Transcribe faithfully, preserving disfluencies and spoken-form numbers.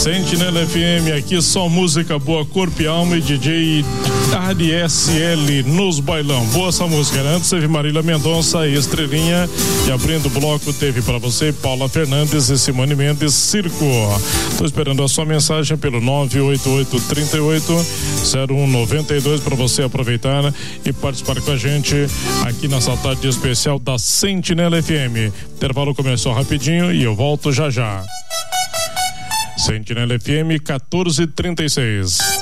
Sentinela F M, aqui só música boa, corpo e alma, e D J A S L nos bailão. Boa essa música, né? Antes teve Marília Mendonça e Estrelinha, e abrindo o bloco teve pra você Paula Fernandes e Simone Mendes, Circo. Tô esperando a sua mensagem pelo nove oito oito, três oito, zero um nove dois para você aproveitar e participar com a gente aqui nessa tarde especial da Sentinela F M. Intervalo começou rapidinho e eu volto já já. Sentinela F M quatorze e trinta e seis.